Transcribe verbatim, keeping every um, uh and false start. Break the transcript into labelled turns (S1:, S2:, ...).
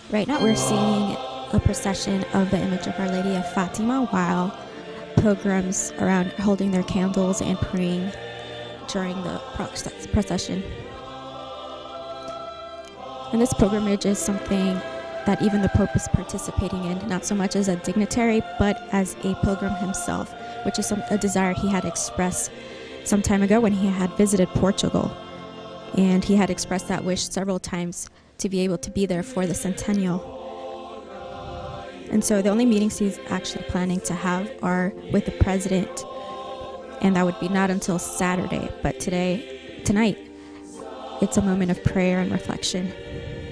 S1: Right now we're seeing a procession of the image of Our Lady of Fatima while pilgrims around holding their candles and praying during the procession. And this pilgrimage is something that even the Pope is participating in, not so much as a dignitary, but as a pilgrim himself, which is some, a desire he had expressed some time ago when he had visited Portugal. And he had expressed that wish several times to be able to be there for the centennial. And so the only meetings he's actually planning to have are with the president, and that would be not until Saturday. But today, tonight, it's a moment of prayer and reflection.